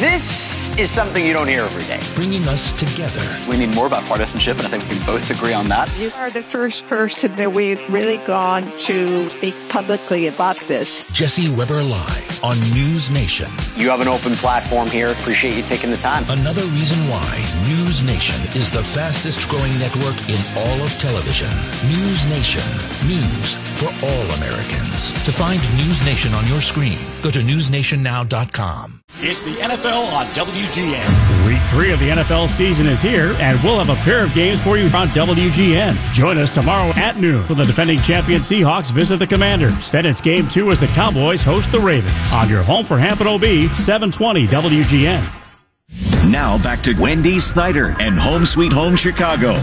This is something you don't hear every day. Bringing us together. We need more about partisanship, and I think we can both agree on that. You are the first person that we've really gone to speak publicly about this. Jesse Weber Live on News Nation. You have an open platform here. Appreciate you taking the time. Another reason why News Nation is the fastest growing network in all of television. News Nation. News for all Americans. To find News Nation on your screen, go to newsnationnow.com. It's the NFL on WGN. Week 3 of the NFL season is here, and we'll have a pair of games for you on WGN. Join us tomorrow at noon when the defending champion Seahawks visit the Commanders. Then it's Game 2 as the Cowboys host the Ravens. On your home for Hampton OB, 720 WGN. Now back to Wendy Snyder and Home Sweet Home Chicago.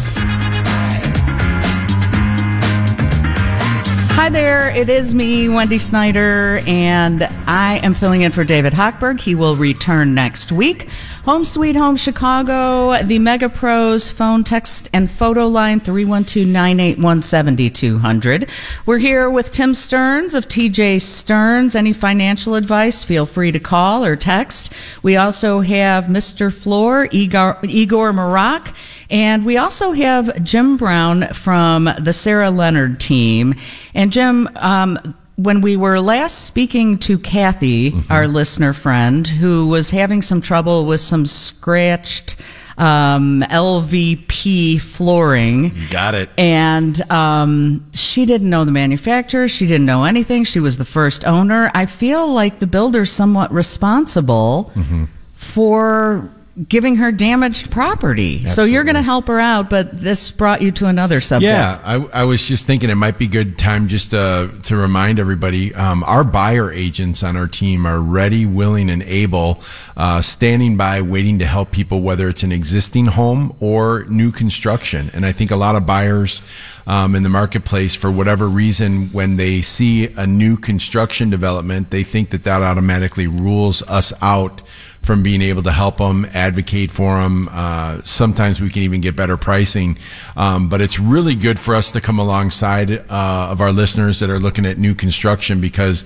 Hi there, it is me, Wendy Snyder, and I am filling in for David Hochberg. He will return next week. Home Sweet Home Chicago, the Mega Pros phone, text, and photo line 312-981-7200. We're here with Tim Stearns of TJ Stearns. Any financial advice, feel free to call or text. We also have Mr. Floor, Igor Marak. And we also have Jim Brown from the Sarah Leonard team. And Jim, when we were last speaking to Kathy, our listener friend, who was having some trouble with some scratched LVP flooring. You got it. And she didn't know the manufacturer. She didn't know anything. She was the first owner. I feel like the builder's somewhat responsible for giving her damaged property. Absolutely. So you're going to help her out, but this brought you to another subject. Yeah, I was just thinking it might be a good time just to remind everybody, our buyer agents on our team are ready, willing, and able, standing by, waiting to help people, whether it's an existing home or new construction. And I think a lot of buyers in the marketplace, for whatever reason, when they see a new construction development, they think that automatically rules us out from being able to help them, advocate for them. Sometimes we can even get better pricing. But it's really good for us to come alongside of our listeners that are looking at new construction, because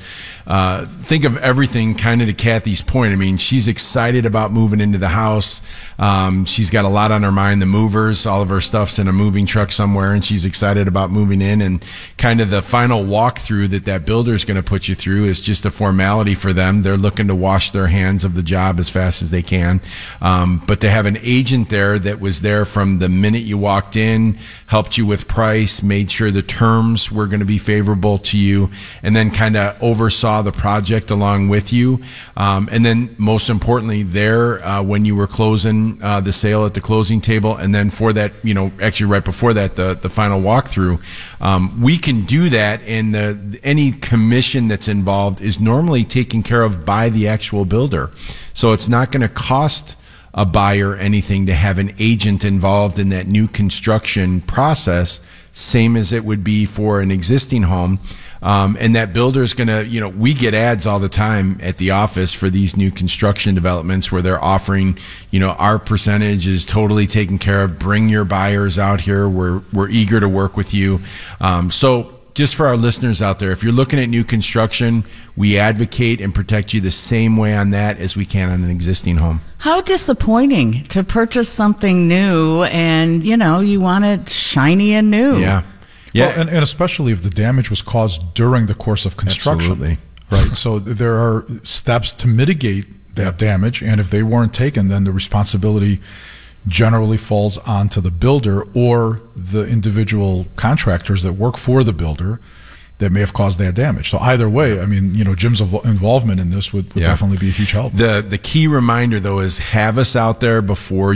think of everything kind of to Kathy's point. I mean, she's excited about moving into the house. She's got a lot on her mind, the movers, all of her stuff's in a moving truck somewhere, and she's excited about moving in. And kind of the final walkthrough that builder's going to put you through is just a formality for them. They're looking to wash their hands of the job as fast as they can. But to have an agent there that was there from the minute you walked in, helped you with price, made sure the terms were going to be favorable to you, and then kind of oversaw the project along with you. And then most importantly there, when you were closing the sale at the closing table, and then for that, actually right before that, the final walkthrough, we can do that, and any commission that's involved is normally taken care of by the actual builder. So it's not going to cost a buyer anything to have an agent involved in that new construction process, same as it would be for an existing home. And that builder's going to, we get ads all the time at the office for these new construction developments where they're offering, our percentage is totally taken care of. Bring your buyers out here. We're eager to work with you. So just for our listeners out there, if you're looking at new construction, we advocate and protect you the same way on that as we can on an existing home. How disappointing to purchase something new and, you want it shiny and new. Yeah. Yeah. Well, and especially if the damage was caused during the course of construction. Absolutely. Right. So there are steps to mitigate that damage, and if they weren't taken, then the responsibility generally falls onto the builder or the individual contractors that work for the builder that may have caused that damage. So either way, I mean, Jim's involvement in this would definitely be a huge help. The key reminder, though, is have us out there before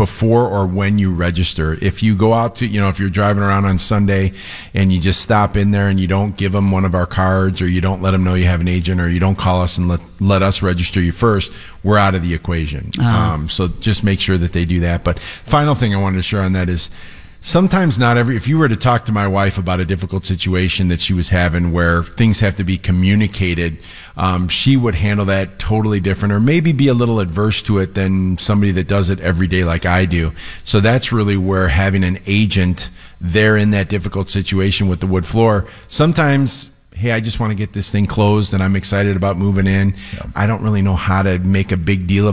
or when you register. If you go out to, if you're driving around on Sunday and you just stop in there and you don't give them one of our cards, or you don't let them know you have an agent, or you don't call us and let us register you first, we're out of the equation. So just make sure that they do that. But final thing I wanted to share on that is, sometimes if you were to talk to my wife about a difficult situation that she was having where things have to be communicated, she would handle that totally different, or maybe be a little adverse to it than somebody that does it every day like I do. So that's really where having an agent there in that difficult situation with the wood floor, sometimes, hey, I just want to get this thing closed and I'm excited about moving in. Yeah. I don't really know how to make a big deal